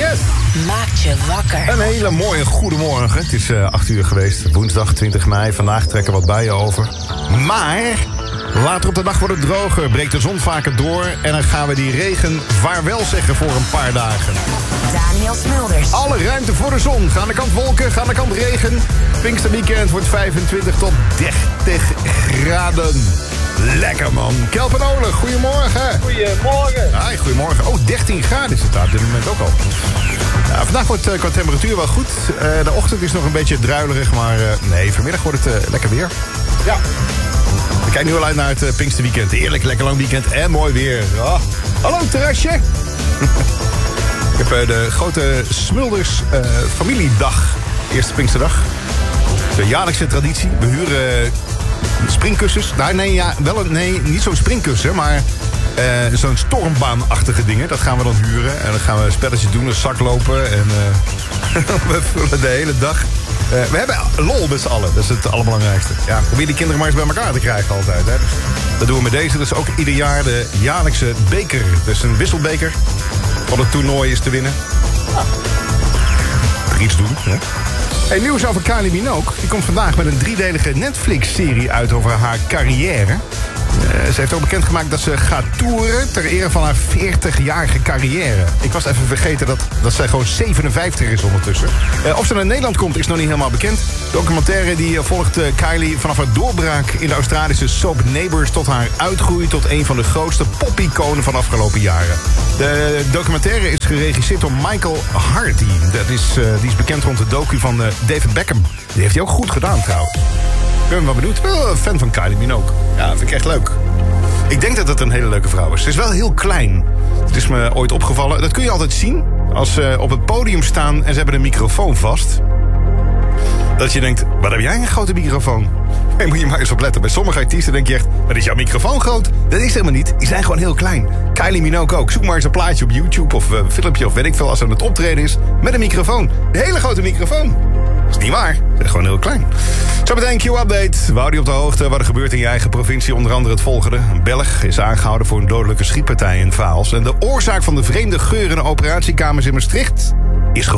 Yes! Maakt je wakker. Een hele mooie goedemorgen. Het is 8 uur geweest, woensdag 20 mei. Vandaag trekken wat buien over. Maar later op de dag wordt het droger, breekt de zon vaker door... en dan gaan we die regen vaarwel zeggen voor een paar dagen. Daniel Smulders. Alle ruimte voor de zon. Ga aan de kant wolken, ga aan de kant regen. Pinksterweekend wordt 25 tot 30 graden. Lekker man. Kelpen Oleg, goedemorgen. Goedemorgen. Hi, goedemorgen. Oh, 13 graden is het daar op dit moment ook al. Ja, vandaag wordt qua temperatuur wel goed. De ochtend is nog een beetje druilerig, maar nee, vanmiddag wordt het lekker weer. Ja. We kijken nu al uit naar het Pinksterweekend. Heerlijk, lekker lang weekend en mooi weer. Oh. Hallo, terrasje. Ik heb de grote Smulders familiedag. Eerste Pinksterdag. De jaarlijkse traditie. We huren springkussens. Nee, niet zo'n springkussen, maar zo'n stormbaanachtige dingen. Dat gaan we dan huren. En dan gaan we spelletjes doen, een zak lopen. En we vullen de hele dag. We hebben lol met z'n allen. Dat is het allerbelangrijkste. Ja, probeer die kinderen maar eens bij elkaar te krijgen altijd. Hè. Dus dat doen we met deze. Dus ook ieder jaar de jaarlijkse beker. Dus een wisselbeker. Wat het toernooi is te winnen. Iets doen, hè. Hey, nieuws over Kylie Minogue. Die komt vandaag met een 3-delige Netflix-serie uit over haar carrière. Ze heeft ook bekendgemaakt dat ze gaat toeren ter ere van haar 40-jarige carrière. Ik was even vergeten dat zij gewoon 57 is ondertussen. Of ze naar Nederland komt is nog niet helemaal bekend. De documentaire die volgt Kylie vanaf haar doorbraak in de Australische soap Neighbours tot haar uitgroei tot een van de grootste pop-iconen van de afgelopen jaren. De documentaire is geregisseerd door Michael Hardy. Die is bekend rond de docu van David Beckham. Die heeft hij ook goed gedaan trouwens. Ik ben wel benieuwd. Ik ben wel een fan van Kylie Minogue. Ja, dat vind ik echt leuk. Ik denk dat het een hele leuke vrouw is. Ze is wel heel klein. Het is me ooit opgevallen. Dat kun je altijd zien als ze op het podium staan en ze hebben een microfoon vast. Dat je denkt, wat heb jij een grote microfoon? Daar moet je maar eens op letten. Bij sommige artiesten denk je echt, wat is jouw microfoon groot? Dat is helemaal niet. Die zijn gewoon heel klein. Kylie Minogue ook. Zoek maar eens een plaatje op YouTube of een filmpje of weet ik veel als ze aan het optreden is. Met een microfoon. Een hele grote microfoon. Dat is niet waar. Ze zijn gewoon heel klein. Zometeen Q-update. We houden je op de hoogte wat er gebeurt in je eigen provincie. Onder andere het volgende. Een Belg is aangehouden voor een dodelijke schietpartij in Vaals. En de oorzaak van de vreemde geur in de operatiekamers in Maastricht is gevonden.